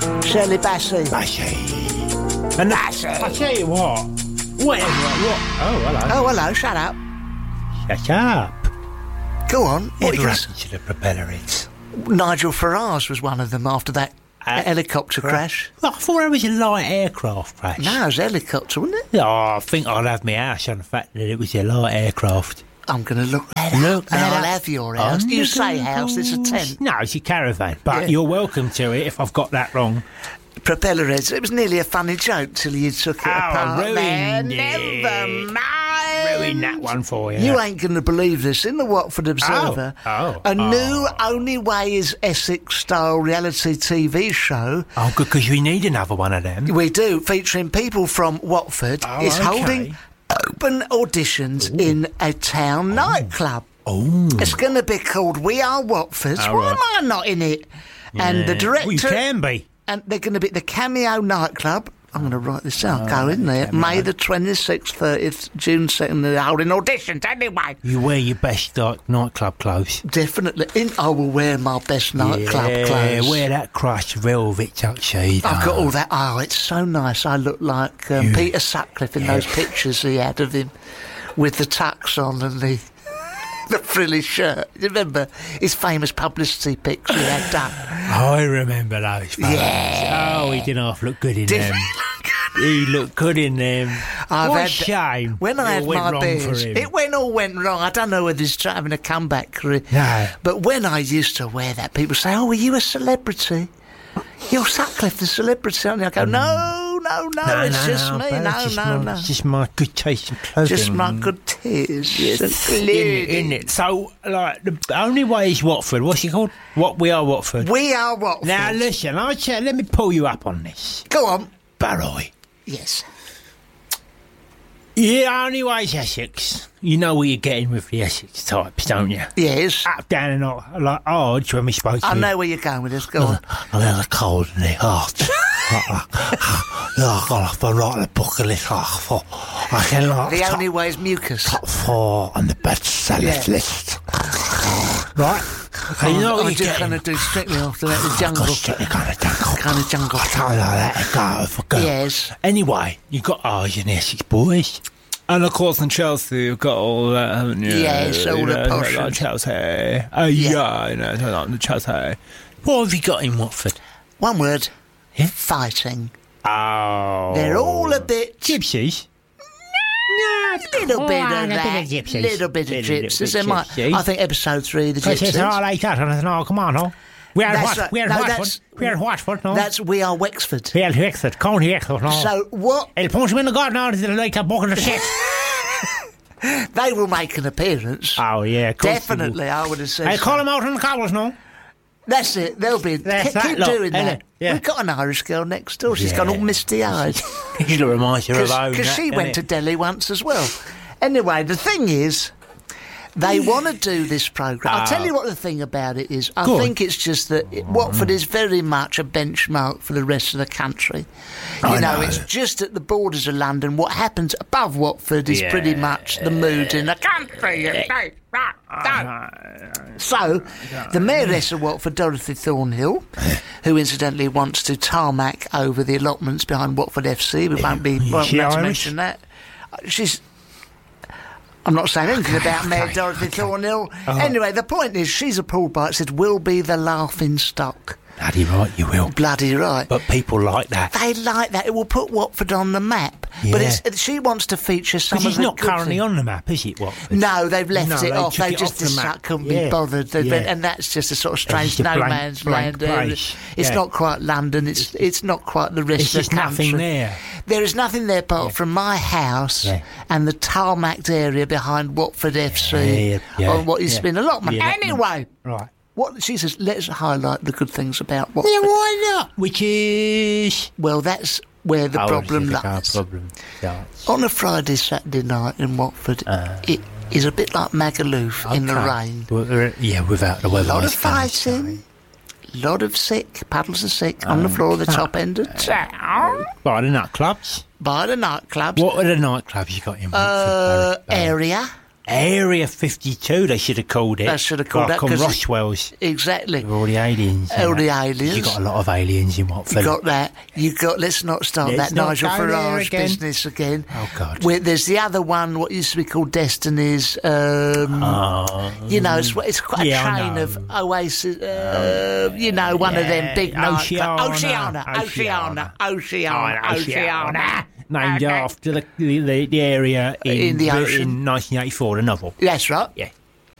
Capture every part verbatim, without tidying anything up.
Shirley Bassey. Bassey. And Bassey. I tell you what. Whatever. What? Oh, hello. Oh, hello, shut up. Shut up. Go on. What Whatever you happened to the propeller heads? Nigel Farage was one of them after that Uh, helicopter crash. I thought it was a light aircraft crash. No, it was a helicopter, wasn't it? Oh, I think I'll have my house on the fact that it was a light aircraft. I'm going to look that Look up, and that I'll up. have your house. On You the say house, it's a Googles. tent. No, it's a caravan, but Yeah. you're welcome to it if I've got that wrong. Propeller heads. It was nearly a funny joke till you took it Oh, apart. ruined there. it. Never mind. Ruin that one for you. You ain't going to believe this. In the Watford Observer, Oh, a oh. new Only Way is Essex-style reality T V show. Oh, good, because we need another one of them. We do, featuring people from Watford, Oh, is okay. holding open auditions in a town nightclub. Oh. It's going to be called We Are Watford. Oh, Why right. am I not in it? And the Yeah. director... Well, you can be. And they're going to be at the Cameo nightclub. I'm going to write this out. Go in there. Cameo. May the twenty-sixth, thirtieth, June second. They're holding auditions anyway. You wear your best like, nightclub clothes. Definitely. In, I will wear my best nightclub yeah, clothes. wear that crushed velvet tuxedo. I've got all that. Oh, it's so nice. I look like um, You- Peter Sutcliffe in Yeah. those pictures he had of him with the tux on and the the frilly shirt. You remember his famous publicity pics he had done? I remember those photos. Yeah. Oh, he did half look good in Did them. he look good? He looked good in them. I've what a had- shame. When I it had all went my wrong beers, for him. it went all went wrong. I don't know whether he's trying having a comeback career. No. But when I used to wear that, people say, "Oh, are you a celebrity? You're Sutcliffe, the celebrity." And I go, "No, no, no, No, it's no, just no, me. but No, it's just no, my, no, It's just my good taste in clothing. just my good tears." Yes, in, in it. So, like, the only way is Watford. What's it called? What We Are Watford. We are Watford. Now, listen, I tell, let me pull you up on this. Go on. Barroy. Yes. Yeah, only way is Essex. You know what you're getting with the Essex types, don't you? Yes. Up, down, and all, like odds when we spoke to I you. know where you're going with this. Go on. I had a cold in the heart. I got off the right the book of this off. I can like The top, only way is mucus. top four on the bestseller Yeah. list. Right? So you know what I'm you're just going getting. to do strictly after that. The jungle. Got kind of jungle. Kind of jungle. I can't let it go for good. Yes. Anyway, you got ours in Essex boys. And of course in Chelsea you've got all that, haven't you? Yes, all you the know, posh like and- Chelsea. Oh Yeah. yeah, you know, like the Chelsea. What have you got in Watford? One word. Yeah? Fighting. Oh. They're all a bit... gypsies. little bit of a bit that. of gypsies. Little bit of Little bit gypsies. They might, gypsies. I think episode three, the Because it's all gypsies. like that. And no, come on, no. We're in That's Watford. right. We're in No, Watford. that's- We're in Watford, no. That's We Are Wexford. We're in Wexford. County Wexford, no. So what... El punch him in the garden out of the like a bucket of shit. They will make an appearance. Oh, yeah. of course they will. Definitely, I would have said Hey, so. call him out on the cobbles, no? That's it. They'll be... That's keep that keep lot, doing isn't that. it? Yeah. We've got an Irish girl next door. She's got all Yeah. misty-eyed. She reminds you of own. Because she that, went to innit? Delhi once as well. Anyway, the thing is, they want to do this programme. I'll tell you what the thing about it is. I Go on. think it's just that it, Watford is very much a benchmark for the rest of the country. You I know, know. it's just at the borders of London. What happens above Watford is pretty much the mood in the country. You know. So, the mayoress of Watford, Dorothy Thornhill, who incidentally wants to tarmac over the allotments behind Watford F C, we won't be won't she have to Irish? mention that. She's. I'm not saying anything about Mayor Dorothy Thornhill. Anyway, the point is, she's appalled by it. Said, "We'll be the laughing stock." Bloody right, you will. Bloody right. But people like that. They like that. It will put Watford on the map. But Yeah. it's, she wants to feature some Because of he's the not good currently things. on the map, is it, Watford? No, they've left No, it they off. took They it just off the decided map. couldn't Yeah, be bothered. They've been- yeah. and that's just a sort of strange just a no blank- man's blank land. area. place. It's Yeah. not quite London. It's it's not quite the rest There's of just the country. nothing there. There is nothing there apart from my house Yeah. and the tarmacked area behind Watford F C, Yeah, yeah, on what has yeah. been allotment. The allotment. Anyway, Right. what she says, let's highlight the good things about Watford. Yeah, why not? Which is... Well, that's where the Oh, problem it's the lies. problem starts. On a Friday, Saturday night in Watford, Uh. it is a bit like Magaluf in the Okay. rain. Well, uh, yeah, without the A weather. lot I of suppose. fighting, a lot of sick, puddles of sick on the floor of the top end of town. By the nightclubs. By the nightclubs. What are the nightclubs you got in Watford? Uh, Barry? area. Area fifty-two, they should have called it. They should have called like that, on 'cause it- Roswell's. Exactly. With all the aliens. and All that. the aliens. You got a lot of aliens in Watford. You got that. You got. Let's not start Let's that not Nigel go there Farage again. business again. Oh, God. Where there's the other one, what used to be called Destiny's. Um, Oh. you know, it's, it's quite Yeah, I a chain know. of Oasis. Uh, you know, one of them Yeah, big night Oceana. Oceana, Oceana, Oceana, Oh, Oceana. Named Okay. after the, the the area in, In the ocean. in nineteen eighty-four, the novel. That's right. Yeah.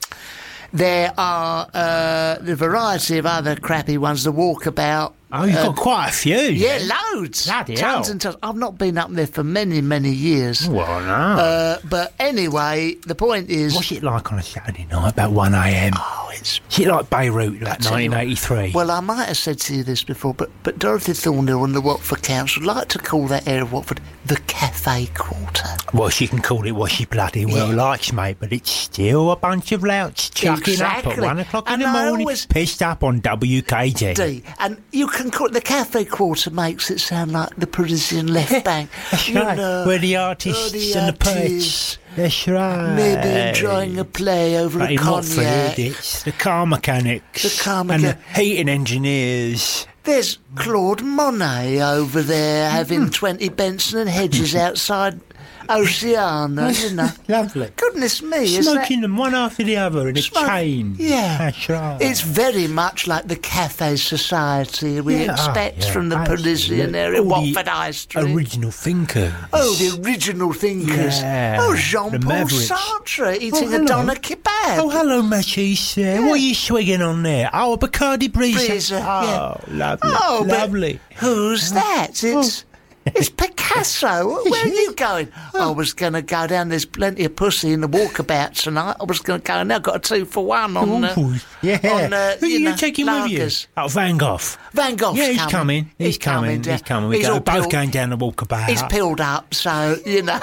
There are uh, the variety of other crappy ones. The Walkabout. Oh, you've uh, got quite a few. Yeah, then. loads. Bloody tons hell. and tons. I've not been up there for many, many years. Well, no. Uh, but anyway, the point is. What's it like on a Saturday night about one a.m? Oh, it's. Is it like Beirut, like tell you nineteen eighty-three? Well, I might have said to you this before, but, but Dorothy Thornhill and the Watford Council like to call that area of Watford the Cafe Quarter. Well, she can call it what she bloody well Yeah. likes, mate, but it's still a bunch of louts chucking up Exactly. at one o'clock in And the I morning, always- pissed up on W K G. D. And you can call it the Cafe Quarter, makes it sound like the Parisian left bank. That's You right, know, where the artists oh, the and the artists. poets. That's right. Maybe enjoying a play over But a in Watford, cognac. it's the car mechanics The car and the mechanic- heating engineers. There's Claude Monet over there Mm-hmm. having twenty Benson and Hedges outside Oceana, you know. Lovely. Goodness me, is that... Smoking them one after the other in a Smoke- chain. Yeah. That's right. It's very much like the cafe society we Yeah, expect yeah, from the Parisian absolutely. area, All the Watford High Street. Original thinkers. Oh, the original thinkers. Yeah, Oh, the Jean-Paul Mavericks. Sartre eating Oh, a doner hello. kebab. Oh, hello, Matisse. Uh, What are you swigging on there? Oh, a Bacardi Breezer. Breezer, oh, yeah. lovely. Oh, but lovely. who's that? It's it's Picasso. Where are you going? Oh. I was going to go down. There's plenty of pussy in the Walkabout tonight. I was going to go, and now I've got a two for one on. Uh, Ooh, yeah. on, uh, Who are you you know, taking with you? lagers. Oh, Van Gogh. Van Gogh's Yeah, he's coming. coming. He's, coming. down. He's coming. We He's go all both peeled- going down the walkabout. He's peeled up, so you know.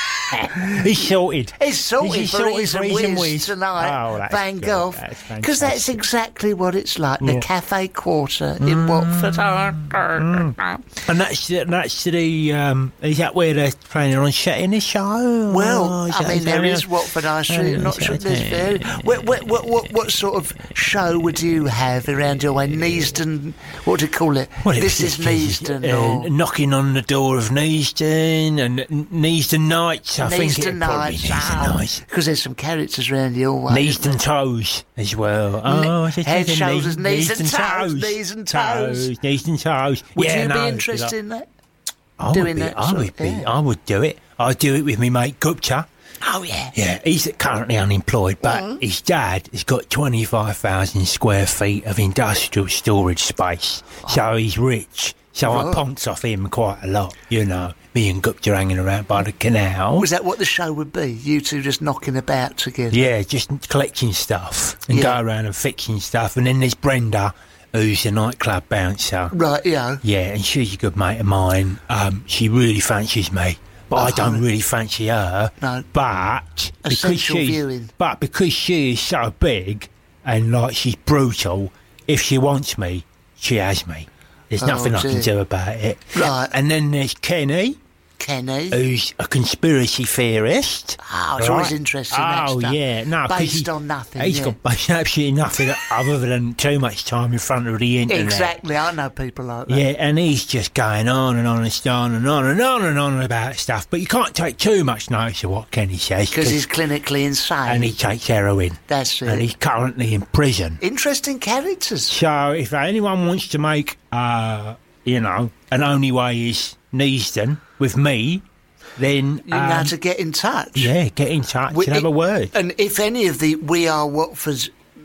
He's sorted. It's sorted He's for sorted Ease for and Ease and Whiz Whiz. tonight, Oh, that's Van good. Gogh. That's Because that's fantastic. exactly what it's like, the Yeah. Cafe Quarter in Watford. And that's that's the um, is that where they're planning on setting the show? Well, Oh, is I that- mean, is there that- is Watford High Street. I'm not sure there's very. What, what, what, what, what sort of show would you have around your way? Neasden, what do you call it? Well, it this was is just, Neasden. uh, or knocking on the door of Neasden and N- Neasden Nights. I think Neasden it'd probably be Nights. Neasden Nights. Because there's some characters around your way. Neasden Toes as well. Oh, I just head, said shoulders, Neasden- knees and Neasden toes, knees and toes. Neasden Toes. Would yeah, you no, be if interested like- in that? I would doing be, that I sort would of- be. yeah. I would do it. I'd do it with me mate Gupta. Oh, yeah. Yeah, he's currently unemployed, but Mm. his dad has got twenty-five thousand square feet of industrial storage space, so he's rich. So I Right. ponce off him quite a lot, you know. Me and Gupta hanging around by the canal. Was that what the show would be? You two just knocking about together? Yeah, just collecting stuff and Yeah. go around and fixing stuff. And then there's Brenda, who's a nightclub bouncer. Right, yeah. Yeah, and she's a good mate of mine. Um, she really fancies me, but I don't really fancy her. No. But because Essential she's, viewing. but because she is so big and like she's brutal, if she wants me, she has me. There's Oh, nothing I can dear. do about it. Right. And then there's Kenny, Kenny. who's a conspiracy theorist. Oh, it's always interesting, that Oh, stuff. yeah. No, 'cause Based he- on nothing, He's yeah. got based on absolutely nothing other than too much time in front of the internet. Exactly, I know people like that. Yeah, and he's just going on and on and on and on and on and on about stuff. But you can't take too much notice of what Kenny says. Because he's clinically insane. and he takes heroin. That's it. And he's currently in prison. Interesting characters. So if anyone wants to make, uh, you know, an only way is Neasden with me, then You know um, to get in touch. yeah, get in touch We- and have a word. And if any of the We Are Watford's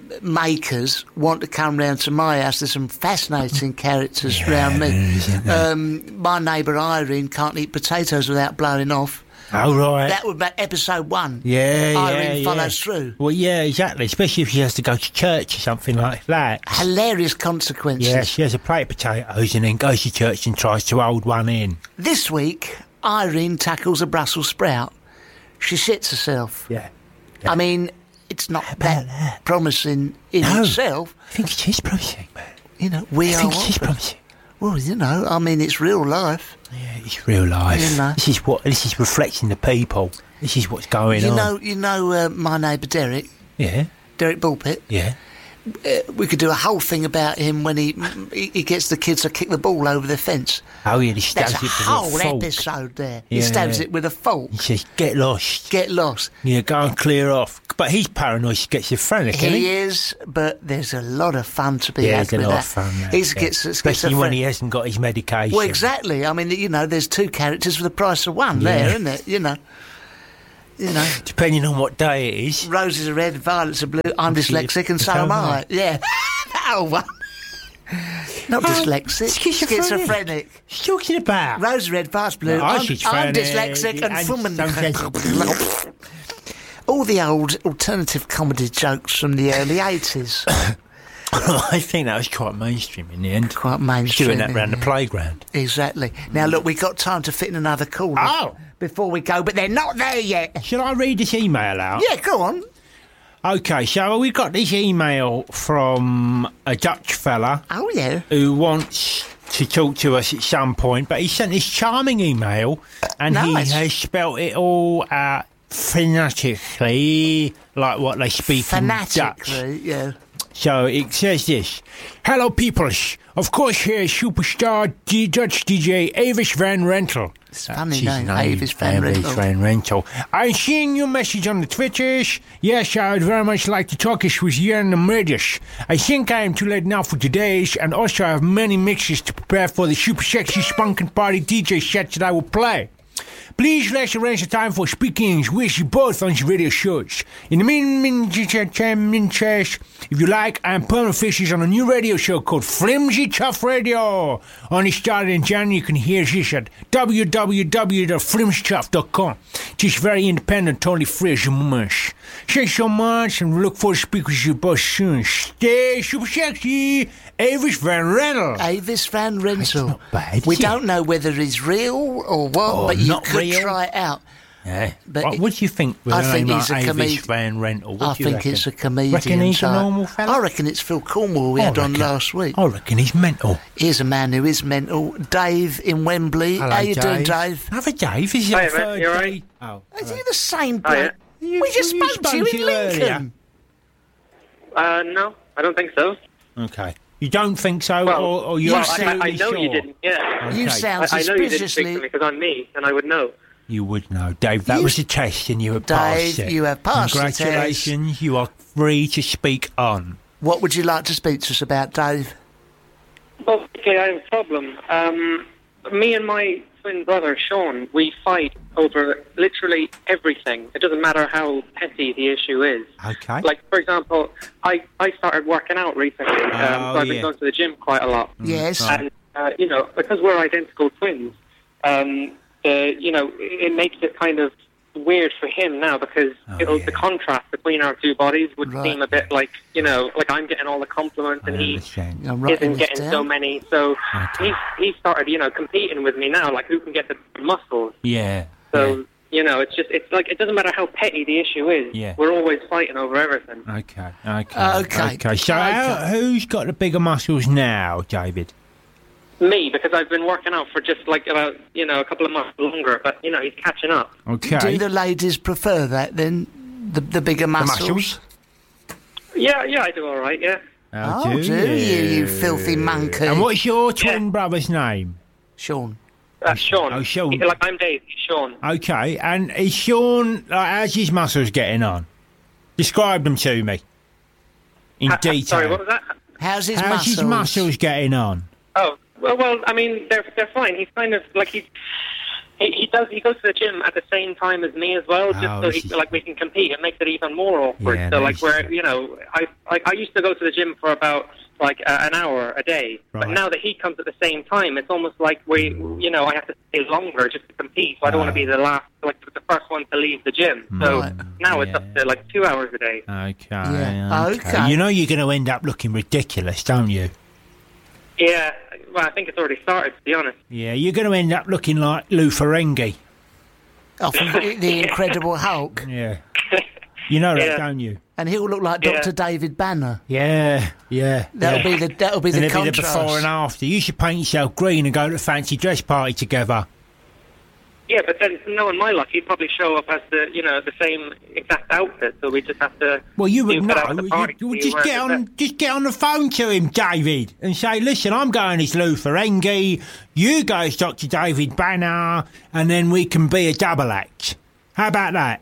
makers want to come round to my house, there's some fascinating characters round me. isn't there? Um, my neighbour Irene can't eat potatoes without blowing off. Oh right. That would be episode one. Yeah, yeah, Irene yeah. follows through. Well, yeah, exactly. Especially if she has to go to church or something like that. Hilarious consequences. Yeah, she has a plate of potatoes and then goes to church and tries to hold one in. This week, Irene tackles a Brussels sprout. She shits herself. Yeah. I mean, it's not about that, that? promising in No. itself. I think it is promising, man. You know, we I are think it is Watford. promising. Well, you know, I mean, it's real life. Yeah, it's real life. You know. This is what this is reflecting the people. This is what's going You on. know, you know, uh, my neighbour Derek, Yeah, Derek Bullpit. yeah. Uh, we could do a whole thing about him when he he, he gets the kids to kick the ball over the fence. Oh, yeah, he stabs There's a it with whole a fork. episode there. He Yeah, stabs yeah. it with a fork. He says, get lost. Get lost. Yeah, go and clear off. But he's paranoid, schizophrenic, isn't He he? is, but there's a lot of fun to be Yeah, had there's a with lot that. of fun there. He's yeah. gets Especially when he schizophrenic. hasn't got his medication. Well, exactly. I mean, you know, there's two characters for the price of one Yeah. there, isn't it? You know. You know. Depending on what day it is. Roses are red, violets are blue. I'm Obviously, dyslexic and so so am am I. I. Yeah. That old one. Not dyslexic. schizophrenic. Schizophrenic. What's he talking about? Rose red, violets blue. No, I'm, I'm I'm schizophrenic, dyslexic and and woman. don't All the old alternative comedy jokes from the early eighties. I think that was quite mainstream in the end. Quite mainstream. Doing that round the yeah. playground. Exactly. Now, look, we've got time to fit in another caller Oh. before we go, but they're not there yet. Shall I read this email out? Yeah, go on. Okay, so we got this email from a Dutch fella Oh, yeah. who wants to talk to us at some point, but he sent this charming email and Nice. he has spelt it all out phonetically, like what they speak in Dutch. Fanatically, yeah. So it says this. Hello, peoples. Of course, here is superstar D- Dutch D J Avis Van Rentel. It's a funny His name, Avis Van Avis Rentel. Van Rentel. I'm seeing your message on the Twitters. Yes, I would very much like to talk with you in the middays. I think I am too late now for today's, and also I have many mixes to prepare for the super sexy spunkin' party D J sets that I will play. Please let's arrange a time for speaking with you both on the radio shows. In the meantime, if you like, I'm permanent faces on a new radio show called Flimsy Tough Radio. Only started in January. You can hear this at w w w dot flimsy tough dot com. It is very independent, totally free as a much. Thanks so much, and we look forward to speaking with you both soon. Stay super sexy, Avis Van Rentel. Avis Van Rentel. not bad, We is it? don't know whether he's real or what, Oh, but you not could real? try it out. Yeah. But what, it- what do you think? With I a think name he's a like Avis comedian. Van Rentel? What I do you think reckon? it's a comedian. Reckon he's a type. normal fella? I reckon it's Phil Cornwall we I had on reckon- last week. I reckon he's mental. Here's a man who is mental. Dave in Wembley. Hello, How you doing, Dave. Dave? Have a Dave. Is Hiya, your mate, third you all day? right? Oh, Is he the same Hiya. bloke? You- We just you spoke to you spoke to in you earlier. Lincoln. Uh, no, I don't think so. okay. You don't think so, Well, or, or you're well I, absolutely I know sure? you didn't. Yeah, You Okay. sound I, I know you didn't speak to suspiciously... me because I'm me, and I would know. You would know, Dave. That You- was a test, and you have Dave, passed it. you have passed the test. Congratulations. You are free to speak on. What would you like to speak to us about, Dave? Well, okay, I have a problem. Um, me and my twin brother Sean, we fight over literally everything. It doesn't matter how petty the issue is. Okay. Like, for example, I, I started working out recently, um, Oh, so I've been yeah. going to the gym quite a lot. Yes. right. And, uh, you know, because we're identical twins, um, uh, you know, it, it makes it kind of weird for him now because Oh, it'll, yeah. the contrast between our two bodies would Right. seem a bit like, you know, like I'm getting all the compliments I and he understand. I'm writing isn't this getting down. so many. So Okay. he he started, you know, competing with me now, like who can get the muscles. Yeah. So, yeah. you know, it's just, it's like, it doesn't matter how petty the issue is. Yeah. We're always fighting over everything. Okay. Okay. Okay. Okay. So, Okay. How, who's got the bigger muscles now, David? Me, because I've been working out for just like about, you know, a couple of months longer, but, you know, he's catching up. Okay. Do the ladies prefer that then? The, the bigger muscles? muscles? Yeah, yeah, I do all right, yeah. How Oh, do you, you filthy monkey? And what's your twin Yeah. brother's name? Sean. Uh, Sean. Oh, Sean. He- like, I'm Dave, he's Sean. Okay, and is Sean, like, how's his muscles getting on? Describe them to me. In Ha- ha- detail. Sorry, what was that? How's his how's muscles? his muscles getting on? Oh, well, well, I mean, they're they're fine. He's kind of like he's he, he does he goes to the gym at the same time as me as well, just Oh, so this he, is- like we can compete. It makes it even more awkward. Yeah, so like nice. we're you know I like I used to go to the gym for about like uh, an hour a day, but Right. now that he comes at the same time, it's almost like we you know I have to stay longer just to compete. So I don't want Ah. to be the last like the first one to leave the gym. So Right. now it's Yeah. up to like two hours a day. Okay, Yeah, okay. okay. You know you're going to end up looking ridiculous, don't you? Yeah, well, I think it's already started, to be honest. Yeah, you're going to end up looking like Lou Ferrigno. Oh, from the, the Incredible Hulk. Yeah. You know that, Yeah. don't you? And he'll look like Yeah. Doctor David Banner. Yeah, yeah. That'll yeah. be the that'll be and the it'll be the contrast. before and after. You should paint yourself green and go to a fancy dress party together. Yeah, but then knowing my luck, he'd probably show up as the, you know, the same exact outfit. So we just have to. Well, you would duke it out at know. the party You, you to would see just where get it's on, at. just get on the phone to him, David, and say, "Listen, I'm going as Lou Ferenghi. You go as Doctor David Banner, and then we can be a double act. How about that?"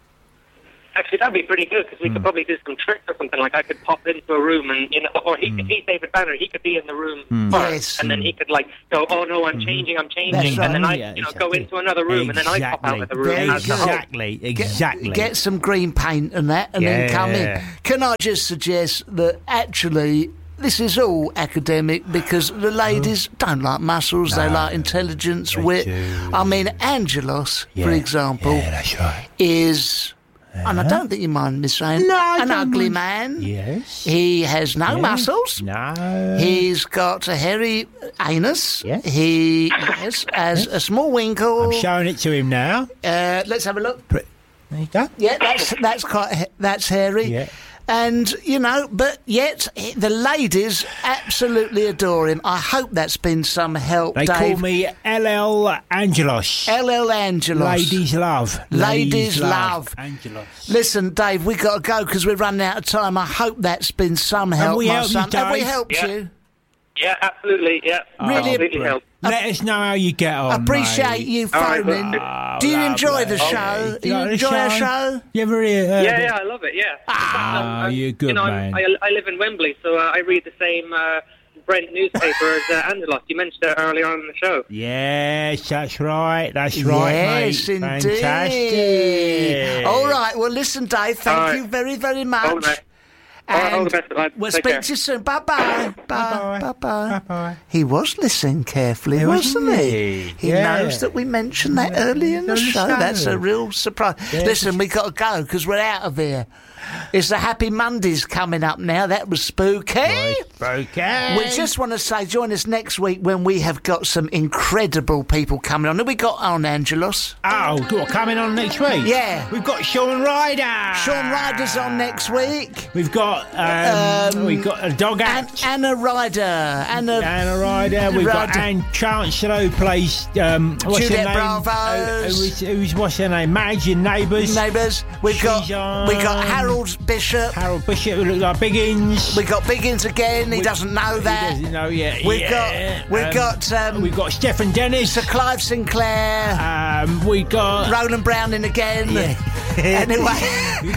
Actually, that'd be pretty good because we Hmm. could probably do some tricks or something. Like I could pop into a room and you know, or he could be David Banner. He could be in the room Hmm. first, Yes. and then he could like go, "Oh no, I'm changing, I'm changing," That's right. and then I, Yeah, you know, exactly. go into another room, and then I pop out of the room. Very as the good. host. Exactly, Get- exactly. Get, some green paint and that, and then come in. Yeah. Can I just suggest that actually this is all academic because the ladies don't like muscles; they like intelligence, wit. do. I mean, Angelos, for Yeah. example, Yeah, that's right. is, and I don't think you mind me saying, No, I an don't ugly mind. man. Yes. He has no Yes. muscles. No. He's got a hairy anus. Yes. He has, has a small winkle. I'm showing it to him now. Uh, let's have a look. There you go. Yeah, that's that's quite ha- that's hairy. Yeah. And you know, but yet he- the ladies absolutely adore him. I hope that's been some help. They Dave. call me L L Angelos. L L Angelos. Ladies love. Ladies love. Angelos. Listen, Dave, we got to go because we're running out of time. I hope that's been some help, we my helped you, son. Have we Dave? helped Yeah. you? Yeah, absolutely. Yeah, Really absolutely help. Let us know how you get on. Appreciate mate. you All right, phoning. well, Do you lovely. enjoy the Okay. show? Do you like the enjoy our show? You ever hear? heard Yeah, it? yeah, I love it. Yeah. Ah, Um, you're good, you know, man. I'm, I, I live in Wembley, so uh, I read the same uh, Brent newspaper as uh, Angelos. You mentioned it earlier on in the show. Yes, that's right. That's right, Yes, mate. indeed. Fantastic. All right. Well, listen, Dave. Thank All right. you very, very All much. right. All right, all And the best, lads. we'll Take speak care. to you soon. Bye bye. Bye Bye-bye. bye. Bye Bye-bye. He was listening carefully, He wasn't wasn't he? he? He Yeah. knows that we mentioned that early in the On the show. That's show. a real surprise. Yeah. Listen, we got to go because we're out of here. It's the Happy Mondays coming up now. That was spooky. Okay. We just want to say, join us next week when we have got some incredible people coming on. Who we got on, Angelos? Oh, what, coming on next week? Yeah. We've got Sean Ryder. Sean Ryder's on next week. We've got um, Um, we've got a dog And act. Anna Ryder. Anna. Anna Ryder. We've got Ryder. Anne Chancellor who plays um, what's Juliet her name? Bravos. Who, who's, who's what's her name? Managing Neighbours. Neighbours. We've She's got we got on. Harold Bishop. Harold Bishop who looks like Biggins. We got Biggins again. He We- doesn't know He that. doesn't know yet. We've yeah. got we've Um, got um, we've got Stephen Dennis. Sir Clive Sinclair. Um, we got Roland Browning again. Yeah. Anyway.